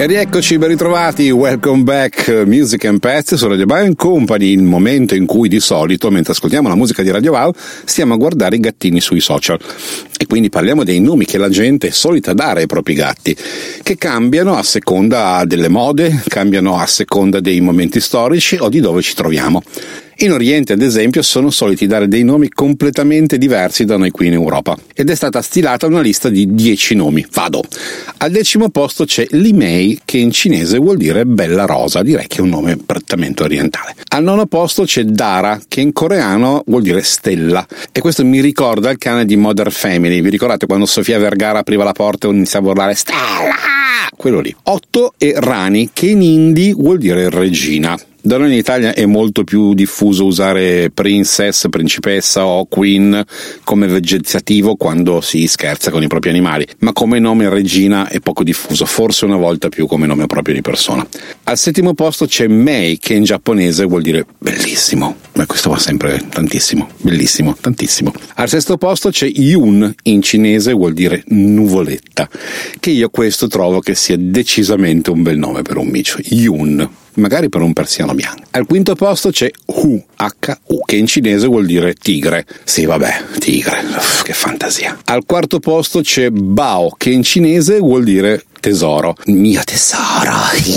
E rieccoci, ben ritrovati, welcome back, Music and Pets su Radio Wow Company, il momento in cui di solito, mentre ascoltiamo la musica di Radio Wow, stiamo a guardare i gattini sui social. E quindi parliamo dei nomi che la gente è solita dare ai propri gatti, che cambiano a seconda delle mode, cambiano a seconda dei momenti storici o di dove ci troviamo. In Oriente, ad esempio, sono soliti dare dei nomi completamente diversi da noi qui in Europa. Ed è stata stilata una lista di 10 nomi. Vado! Al 10° posto c'è Li Mei, che in cinese vuol dire bella rosa. Direi che è un nome prettamente orientale. Al 9° posto c'è Dara, che in coreano vuol dire stella. E questo mi ricorda il cane di Modern Family. Vi ricordate quando Sofia Vergara apriva la porta e iniziava a urlare Stella? Quello lì. 8 è Rani, che in hindi vuol dire regina. Da noi in Italia è molto più diffuso usare princess, principessa o queen come vegetativo quando si scherza con i propri animali, ma come nome regina è poco diffuso, forse una volta più come nome proprio di persona. Al 7° posto c'è Mei, che in giapponese vuol dire bellissimo, ma questo va sempre tantissimo, bellissimo, tantissimo. Al 6° posto c'è Yun, in cinese vuol dire nuvoletta, che io questo trovo che sia decisamente un bel nome per un micio, Yun. Magari per un persiano bianco. Al 5° posto c'è Hu, H-U, che in cinese vuol dire tigre. Sì, vabbè, tigre, che fantasia. Al 4° posto c'è Bao, che in cinese vuol dire tesoro. Mio tesoro.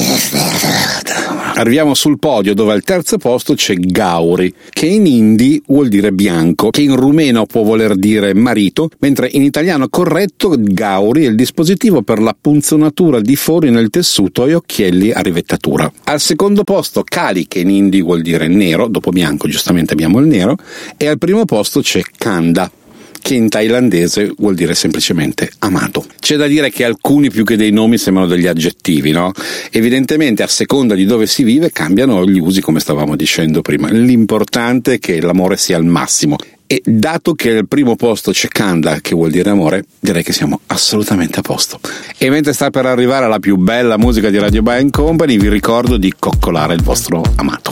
Arriviamo sul podio dove al 3° posto c'è Gauri, che in hindi vuol dire bianco, che in rumeno può voler dire marito, mentre in italiano corretto Gauri è il dispositivo per la punzonatura di fori nel tessuto e occhielli a rivettatura. Al 2° posto Kali, che in hindi vuol dire nero, dopo bianco giustamente abbiamo il nero, e al 1° posto c'è Kanda, che in thailandese vuol dire semplicemente amato. C'è da dire che alcuni più che dei nomi sembrano degli aggettivi, no? Evidentemente a seconda di dove si vive cambiano gli usi, come stavamo dicendo prima. L'importante è che l'amore sia al massimo. E dato che al 1° posto c'è Kanda, che vuol dire amore, direi che siamo assolutamente a posto. E mentre sta per arrivare la più bella musica di Radio Wow Company, vi ricordo di coccolare il vostro amato.